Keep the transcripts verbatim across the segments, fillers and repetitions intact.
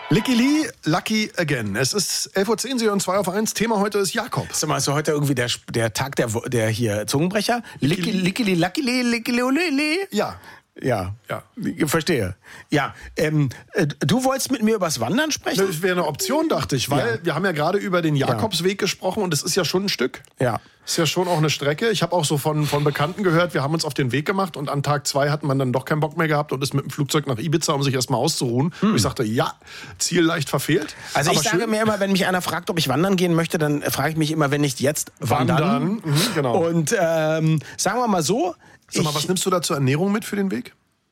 Licky Lee, Lucky Again. Es ist elf Uhr zehn, Sie hören zwei auf eins. Thema heute ist Jakob. Sag mal, ist heute irgendwie der, der Tag der, der hier Zungenbrecher? Licky, Licky Lee, Lucky Lee, Licky Lee, Ja. Ja, ja, verstehe. Ja, ähm, du wolltest mit mir übers Wandern sprechen? Das wäre eine Option, dachte ich, weil ja. wir haben ja gerade über den Jakobsweg ja. gesprochen und es ist ja schon ein Stück. Ja. Ist ja schon auch eine Strecke. Ich habe auch so von, von Bekannten gehört, wir haben uns auf den Weg gemacht und an Tag zwei hat man dann doch keinen Bock mehr gehabt und ist mit dem Flugzeug nach Ibiza, um sich erstmal auszuruhen. Hm. Und ich sagte, ja, Ziel leicht verfehlt. Also ich sage schön. mir immer, wenn mich einer fragt, ob ich wandern gehen möchte, dann frage ich mich immer, wenn nicht jetzt, wandern. wandern. Mhm, genau. Und ähm, sagen wir mal so. Sag mal, was nimmst du da zur Ernährung mit für den Weg?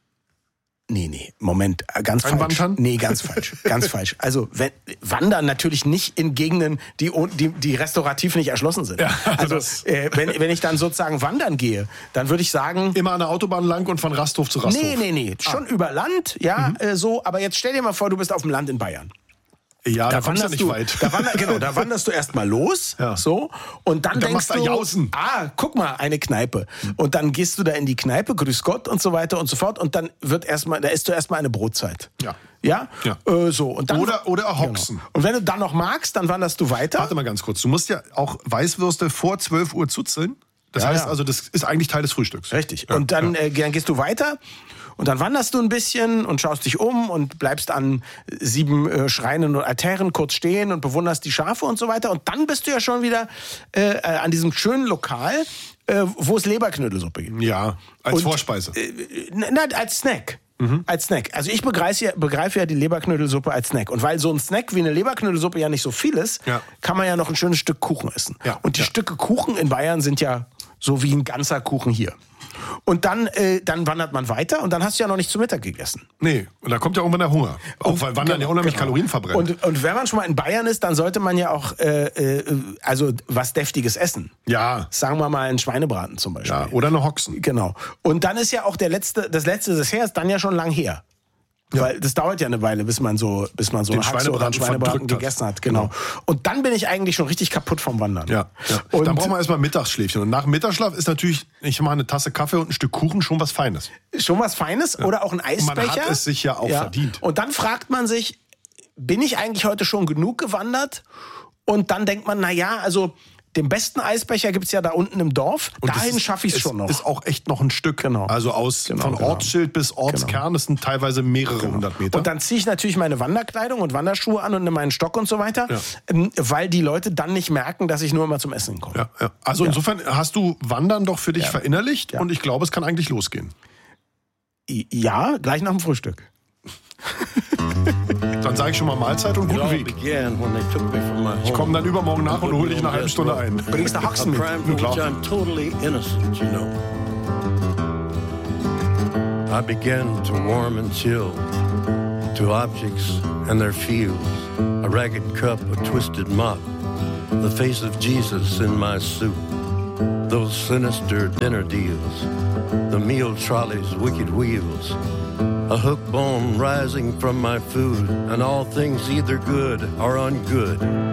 Nee, nee, Moment, ganz Ein falsch. Wandern? Nee, ganz falsch, ganz falsch. Also wenn, wandern natürlich nicht in Gegenden, die, die, die restaurativ nicht erschlossen sind. Ja, also also äh, wenn, wenn ich dann sozusagen wandern gehe, dann würde ich sagen... Immer an der Autobahn lang und von Rasthof zu Rasthof? Nee, nee, nee, schon ah. über Land, ja, mhm. äh, so. Aber jetzt stell dir mal vor, du bist auf dem Land in Bayern. Ja, da, da wanderst du nicht du, weit. Da, wander, genau, da wanderst du erstmal los, ja. so, und dann, und dann denkst du, Jausen. ah, guck mal, eine Kneipe. Und dann gehst du da in die Kneipe, grüß Gott und so weiter und so fort, und dann wird erstmal, da isst du erstmal eine Brotzeit. Ja. Ja? ja. Äh, so. Und dann, oder, oder Hoxen. Genau. Und wenn du dann noch magst, dann wanderst du weiter. Warte mal ganz kurz, du musst ja auch Weißwürste vor zwölf Uhr zuzeln. Das ja, heißt ja. also, das ist eigentlich Teil des Frühstücks. Richtig. Ja, und dann, ja. äh, dann gehst du weiter und dann wanderst du ein bisschen und schaust dich um und bleibst an sieben äh, Schreinen und Altären kurz stehen und bewunderst die Schafe und so weiter. Und dann bist du ja schon wieder äh, an diesem schönen Lokal, äh, wo es Leberknödelsuppe gibt. Ja, als und, Vorspeise. Äh, nein, als Snack. Mhm. Als Snack. Also ich begreife ja, begreife ja die Leberknödelsuppe als Snack. Und weil so ein Snack wie eine Leberknödelsuppe ja nicht so viel ist, ja. kann man ja noch ein schönes Stück Kuchen essen. Ja. Und die ja. Stücke Kuchen in Bayern sind ja so wie ein ganzer Kuchen hier. Und dann, äh, dann wandert man weiter und dann hast du ja noch nicht zu Mittag gegessen. Nee, und da kommt ja irgendwann der Hunger. Auch weil Wandern ja unheimlich genau. Kalorien verbrennt. Und, und wenn man schon mal in Bayern ist, dann sollte man ja auch äh, äh, also was Deftiges essen. Ja. Sagen wir mal einen Schweinebraten zum Beispiel. Ja, oder eine Hoxen. Genau. Und dann ist ja auch der letzte, das letzte Dessert ist dann ja schon lang her. Ja. Weil das dauert ja eine Weile, bis man so, bis man so Den eine Haxe oder einen Schweinebraten gegessen hat. Genau. genau. Und dann bin ich eigentlich schon richtig kaputt vom Wandern. Ja. ja. Und dann brauchen wir erstmal Mittagsschläfchen. Und nach dem Mittagsschlaf ist natürlich, ich mache eine Tasse Kaffee und ein Stück Kuchen schon was Feines. Schon was Feines ja. oder auch ein Eisbecher. Man hat es sich ja auch ja. verdient. Und dann fragt man sich, bin ich eigentlich heute schon genug gewandert? Und dann denkt man, na ja, also den besten Eisbecher gibt's ja da unten im Dorf. Und dahin schaffe ich es schon noch. Ist auch echt noch ein Stück. Genau. Also aus genau, von genau. Ortsschild bis Ortskern, das sind teilweise mehrere genau. hundert Meter. Und dann ziehe ich natürlich meine Wanderkleidung und Wanderschuhe an und nehme meinen Stock und so weiter, ja. weil die Leute dann nicht merken, dass ich nur mal zum Essen komme. Ja, ja. Also ja. insofern hast du Wandern doch für dich ja. verinnerlicht ja. und ich glaube, es kann eigentlich losgehen. Ja, gleich nach dem Frühstück. Dann sage ich schon mal Mahlzeit und guten Weg. Ich komme dann übermorgen nach und hole dich nach einer halben Stunde ein. Bringst du Haxen mit? Na klar. I began to warm and chill to objects and their fields, a ragged cup, a twisted mop, the face of Jesus in my soup, those sinister dinner deals, the meal trolley's wicked wheels, a hook bone rising from my food, and all things either good or ungood.